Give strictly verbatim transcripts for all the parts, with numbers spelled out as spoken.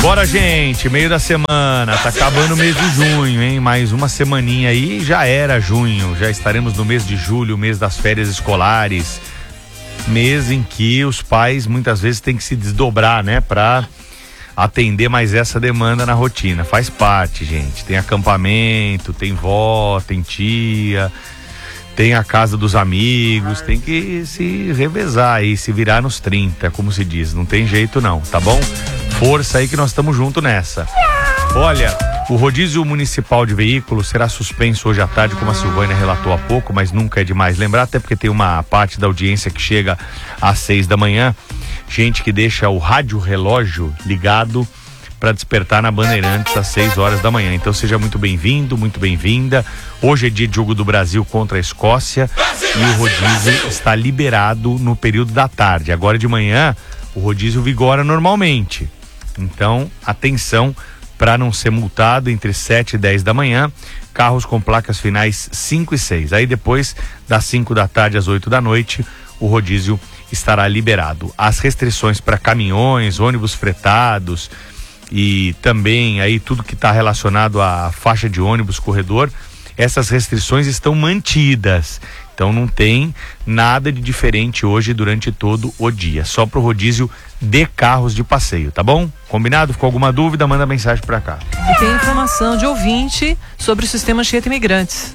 Bora, gente, meio da semana, tá acabando o mês de junho, hein? Mais uma semaninha aí, já era junho, já estaremos no mês de julho, mês das férias escolares, mês em que os pais muitas vezes têm que se desdobrar, né? Pra atender mais essa demanda na rotina. Faz parte, gente, tem acampamento, tem vó, tem tia, tem a casa dos amigos, tem que se revezar aí, se virar nos trinta, como se diz, não tem jeito não, tá bom? Força aí que nós estamos juntos nessa. Olha, o rodízio municipal de veículos será suspenso hoje à tarde, como a Silvânia relatou há pouco, mas nunca é demais lembrar, até porque tem uma parte da audiência que chega às seis da manhã, gente que deixa o rádio relógio ligado para despertar na Bandeirantes às seis horas da manhã. Então seja muito bem-vindo, muito bem-vinda. Hoje é dia de jogo do Brasil contra a Escócia e o rodízio está liberado no período da tarde. Agora de manhã o rodízio vigora normalmente. Então, atenção para não ser multado entre sete e dez da manhã, carros com placas finais cinco e seis. Aí depois, das cinco da tarde às oito da noite, o rodízio estará liberado. As restrições para caminhões, ônibus fretados e também aí tudo que está relacionado à faixa de ônibus, corredor, essas restrições estão mantidas. Então não tem nada de diferente hoje durante todo o dia, só pro rodízio de carros de passeio, tá bom? Combinado? Ficou alguma dúvida? Manda mensagem pra cá. E tem informação de ouvinte sobre o sistema Anchieta Imigrantes.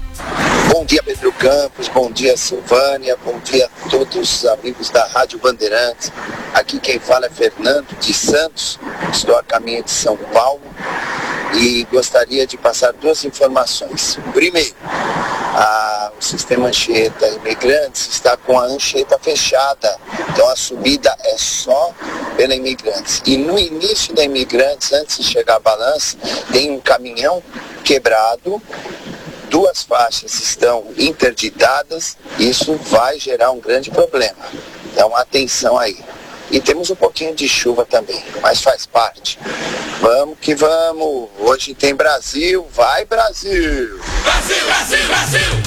Bom dia, Pedro Campos, bom dia, Silvânia, bom dia a todos os amigos da Rádio Bandeirantes. Aqui quem fala é Fernando de Santos, estou a caminho de São Paulo e gostaria de passar duas informações. Primeiro, a, o sistema Anchieta Imigrantes está com a Anchieta fechada, então a subida é só pela Imigrantes. E no início da Imigrantes, antes de chegar à balança, tem um caminhão quebrado, duas faixas estão interditadas, isso vai gerar um grande problema. Então atenção aí. E temos um pouquinho de chuva também, mas faz parte. Vamos que vamos, hoje tem Brasil, vai Brasil! Brasil, Brasil, Brasil!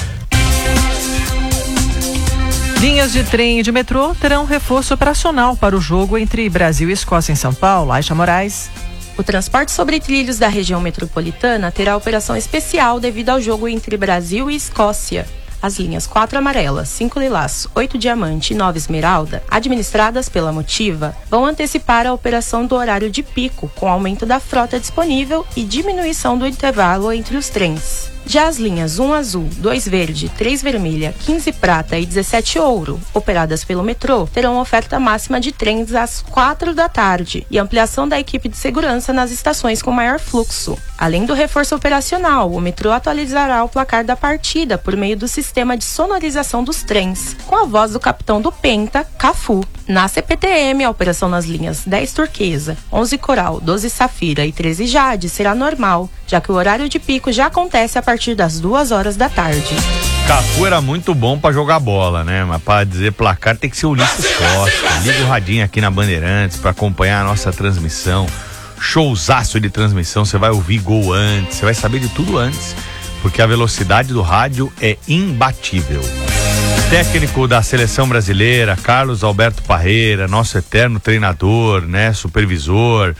Linhas de trem e de metrô terão reforço operacional para o jogo entre Brasil e Escócia em São Paulo. Aisha Moraes. O transporte sobre trilhos da região metropolitana terá operação especial devido ao jogo entre Brasil e Escócia. As linhas quatro amarelas, cinco lilás, oito diamante e nove esmeralda, administradas pela Motiva, vão antecipar a operação do horário de pico, com aumento da frota disponível e diminuição do intervalo entre os trens. Já as linhas um azul, dois verde, três vermelha, quinze prata e dezessete ouro, operadas pelo metrô, terão oferta máxima de trens às quatro da tarde e ampliação da equipe de segurança nas estações com maior fluxo. Além do reforço operacional, o metrô atualizará o placar da partida por meio do sistema de sonorização dos trens, com a voz do capitão do Penta, Cafu. Na C P T M, a operação nas linhas dez turquesa, onze coral, doze safira e treze jade será normal, já que o horário de pico já acontece a partir das duas horas da tarde. Cafu era muito bom pra jogar bola, né? Mas pra dizer placar tem que ser o Ulisses Costa. Liga o radinho aqui na Bandeirantes pra acompanhar a nossa transmissão. Showzaço de transmissão, você vai ouvir gol antes, você vai saber de tudo antes, porque a velocidade do rádio é imbatível. Técnico da seleção brasileira, Carlos Alberto Parreira, nosso eterno treinador, né? Supervisor,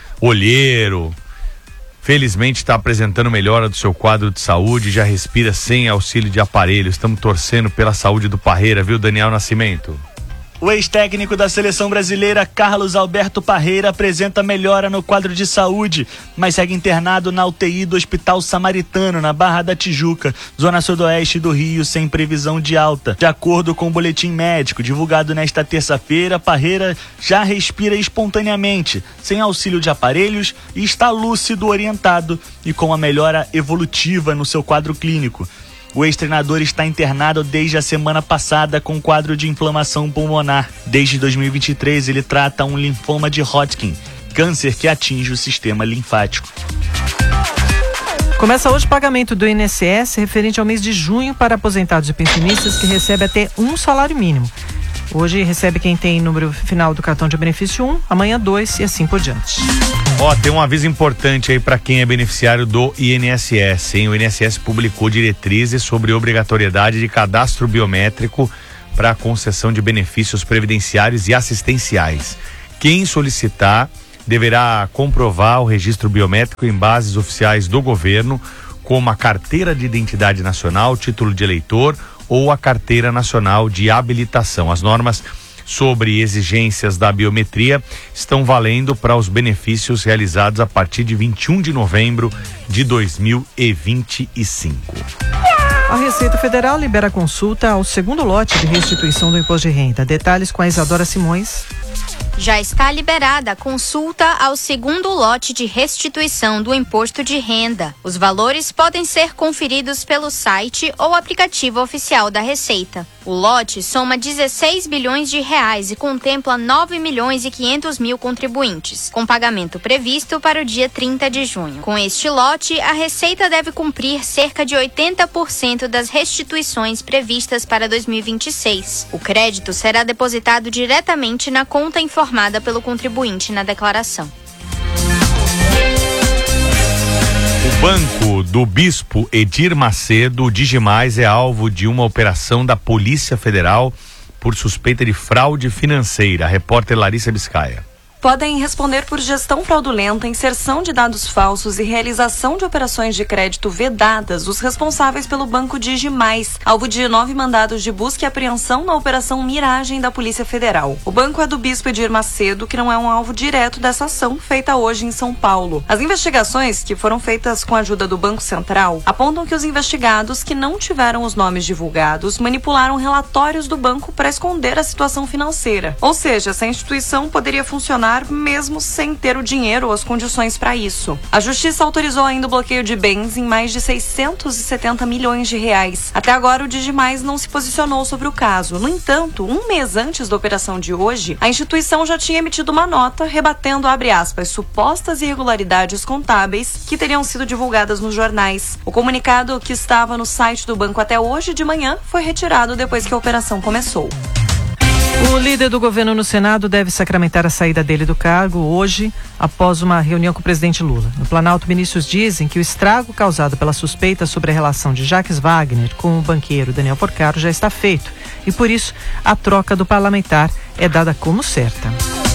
olheiro. Felizmente está apresentando melhora do seu quadro de saúde, já respira sem auxílio de aparelho. Estamos torcendo pela saúde do Parreira, viu, Daniel Nascimento? O ex-técnico da seleção brasileira, Carlos Alberto Parreira, apresenta melhora no quadro de saúde, mas segue internado na U T I do Hospital Samaritano, na Barra da Tijuca, zona sudoeste do Rio, sem previsão de alta. De acordo com o boletim médico divulgado nesta terça-feira, Parreira já respira espontaneamente, sem auxílio de aparelhos, e está lúcido, orientado e com uma melhora evolutiva no seu quadro clínico. O ex-treinador está internado desde a semana passada com quadro de inflamação pulmonar. Desde dois mil e vinte e três, ele trata um linfoma de Hodgkin, câncer que atinge o sistema linfático. Começa hoje o pagamento do I N S S referente ao mês de junho para aposentados e pensionistas que recebem até um salário mínimo. Hoje recebe quem tem número final do cartão de benefício um, amanhã dois e assim por diante. Ó, tem um aviso importante aí para quem é beneficiário do I N S S, hein? O I N S S publicou diretrizes sobre obrigatoriedade de cadastro biométrico para a concessão de benefícios previdenciários e assistenciais. Quem solicitar deverá comprovar o registro biométrico em bases oficiais do governo, como a Carteira de Identidade Nacional, título de eleitor ou a Carteira Nacional de Habilitação. As normas sobre exigências da biometria estão valendo para os benefícios realizados a partir de vinte e um de novembro de dois mil e vinte e cinco. A Receita Federal libera consulta ao segundo lote de restituição do imposto de renda. Detalhes com a Isadora Simões. Já está liberada a consulta ao segundo lote de restituição do imposto de renda. Os valores podem ser conferidos pelo site ou aplicativo oficial da Receita. O lote soma dezesseis bilhões de reais e contempla nove milhões e quinhentos mil contribuintes, com pagamento previsto para o dia trinta de junho. Com este lote, a Receita deve cumprir cerca de oitenta por cento das restituições previstas para dois mil e vinte e seis. O crédito será depositado diretamente na conta informada pelo contribuinte na declaração. O banco do bispo Edir Macedo, o Digimais, é alvo de uma operação da Polícia Federal por suspeita de fraude financeira. A repórter Larissa Biscaia. Podem responder por gestão fraudulenta, inserção de dados falsos e realização de operações de crédito vedadas os responsáveis pelo Banco Digimais, alvo de nove mandados de busca e apreensão na Operação Miragem da Polícia Federal. O banco é do bispo Edir Macedo, que não é um alvo direto dessa ação feita hoje em São Paulo. As investigações, que foram feitas com a ajuda do Banco Central, apontam que os investigados, que não tiveram os nomes divulgados, manipularam relatórios do banco para esconder a situação financeira. Ou seja, essa instituição poderia funcionar mesmo sem ter o dinheiro ou as condições para isso. A Justiça autorizou ainda o bloqueio de bens em mais de seiscentos e setenta milhões de reais. Até agora, o Digimais não se posicionou sobre o caso. No entanto, um mês antes da operação de hoje, a instituição já tinha emitido uma nota rebatendo, abre aspas, supostas irregularidades contábeis que teriam sido divulgadas nos jornais. O comunicado, que estava no site do banco até hoje de manhã, foi retirado depois que a operação começou. O líder do governo no Senado deve sacramentar a saída dele do cargo hoje, após uma reunião com o presidente Lula. No Planalto, ministros dizem que o estrago causado pela suspeita sobre a relação de Jacques Wagner com o banqueiro Daniel Porcaro já está feito e, por isso, a troca do parlamentar é dada como certa.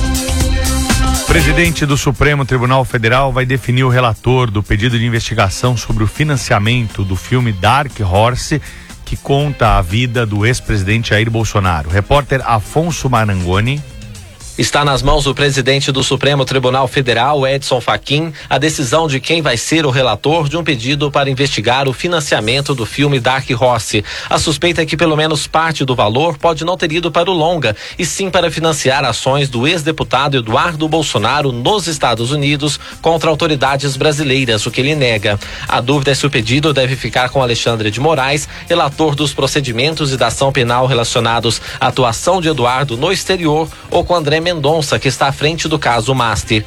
O presidente do Supremo Tribunal Federal vai definir o relator do pedido de investigação sobre o financiamento do filme Dark Horse, que conta a vida do ex-presidente Jair Bolsonaro. Repórter Afonso Marangoni. Está nas mãos do presidente do Supremo Tribunal Federal, Edson Fachin, a decisão de quem vai ser o relator de um pedido para investigar o financiamento do filme Dark Horse. A suspeita é que pelo menos parte do valor pode não ter ido para o longa, e sim para financiar ações do ex-deputado Eduardo Bolsonaro nos Estados Unidos contra autoridades brasileiras, o que ele nega. A dúvida é se o pedido deve ficar com Alexandre de Moraes, relator dos procedimentos e da ação penal relacionados à atuação de Eduardo no exterior, ou com André Mendonça, que está à frente do caso Master.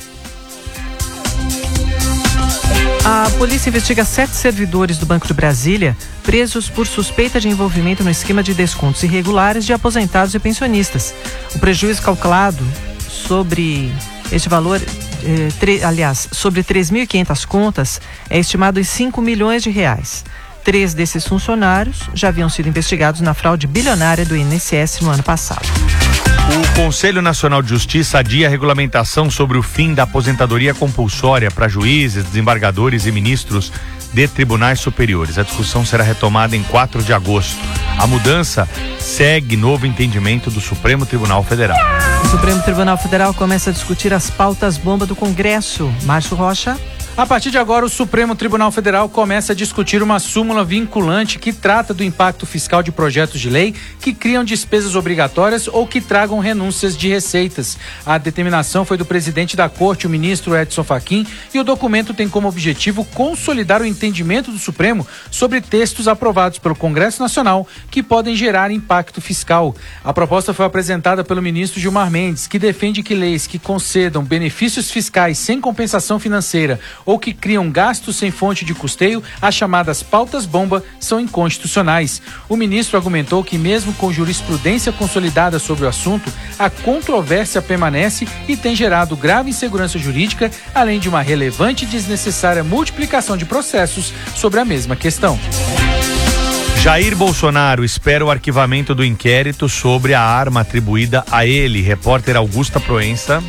A polícia investiga sete servidores do Banco de Brasília presos por suspeita de envolvimento no esquema de descontos irregulares de aposentados e pensionistas. O prejuízo calculado sobre este valor, eh, tre, aliás, sobre três mil e quinhentas contas, é estimado em cinco milhões de reais. Três desses funcionários já haviam sido investigados na fraude bilionária do I N S S no ano passado. O Conselho Nacional de Justiça adia a regulamentação sobre o fim da aposentadoria compulsória para juízes, desembargadores e ministros de tribunais superiores. A discussão será retomada em quatro de agosto. A mudança segue novo entendimento do Supremo Tribunal Federal. O Supremo Tribunal Federal começa a discutir as pautas-bomba do Congresso. Márcio Rocha. A partir de agora, o Supremo Tribunal Federal começa a discutir uma súmula vinculante que trata do impacto fiscal de projetos de lei que criam despesas obrigatórias ou que tragam renúncias de receitas. A determinação foi do presidente da Corte, o ministro Edson Fachin, e o documento tem como objetivo consolidar o entendimento do Supremo sobre textos aprovados pelo Congresso Nacional que podem gerar impacto fiscal. A proposta foi apresentada pelo ministro Gilmar Mendes, que defende que leis que concedam benefícios fiscais sem compensação financeira ou que criam gastos sem fonte de custeio, as chamadas pautas-bomba, são inconstitucionais. O ministro argumentou que mesmo com jurisprudência consolidada sobre o assunto, a controvérsia permanece e tem gerado grave insegurança jurídica, além de uma relevante e desnecessária multiplicação de processos sobre a mesma questão. Jair Bolsonaro espera o arquivamento do inquérito sobre a arma atribuída a ele. Repórter Augusta Proença.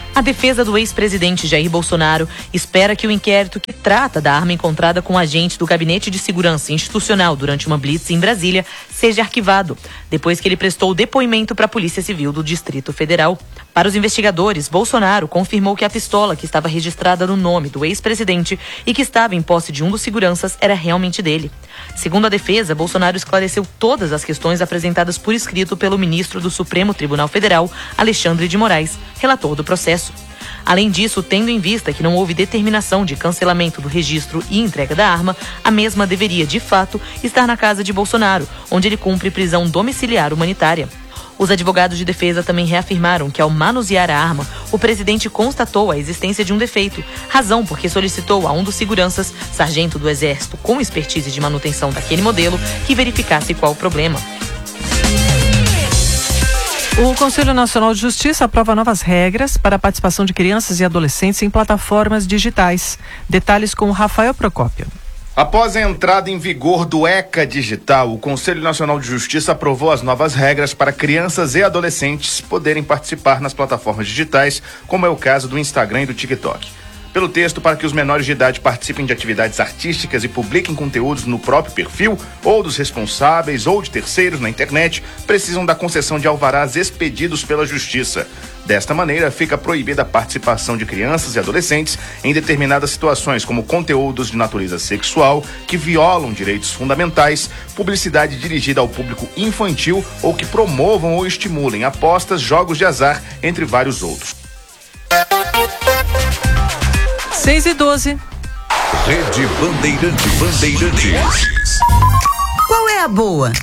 A defesa do ex-presidente Jair Bolsonaro espera que o inquérito que trata da arma encontrada com agentes do Gabinete de Segurança Institucional durante uma blitz em Brasília seja arquivado, depois que ele prestou depoimento para a Polícia Civil do Distrito Federal. Para os investigadores, Bolsonaro confirmou que a pistola que estava registrada no nome do ex-presidente e que estava em posse de um dos seguranças era realmente dele. Segundo a defesa, Bolsonaro esclareceu todas as questões apresentadas por escrito pelo ministro do Supremo Tribunal Federal, Alexandre de Moraes, relator do processo. Além disso, tendo em vista que não houve determinação de cancelamento do registro e entrega da arma, a mesma deveria, de fato, estar na casa de Bolsonaro, onde ele cumpre prisão domiciliar humanitária. Os advogados de defesa também reafirmaram que, ao manusear a arma, o presidente constatou a existência de um defeito, razão porque solicitou a um dos seguranças, sargento do Exército com expertise de manutenção daquele modelo, que verificasse qual o problema. O Conselho Nacional de Justiça aprova novas regras para a participação de crianças e adolescentes em plataformas digitais. Detalhes com Rafael Procópio. Após a entrada em vigor do ECA Digital, o Conselho Nacional de Justiça aprovou as novas regras para crianças e adolescentes poderem participar nas plataformas digitais, como é o caso do Instagram e do TikTok. Pelo texto, para que os menores de idade participem de atividades artísticas e publiquem conteúdos no próprio perfil, ou dos responsáveis, ou de terceiros na internet, precisam da concessão de alvarás expedidos pela Justiça. Desta maneira, fica proibida a participação de crianças e adolescentes em determinadas situações, como conteúdos de natureza sexual que violam direitos fundamentais, publicidade dirigida ao público infantil ou que promovam ou estimulem apostas, jogos de azar, entre vários outros. seis e doze. Rede Bandeirante. Bandeirantes. Qual é a boa?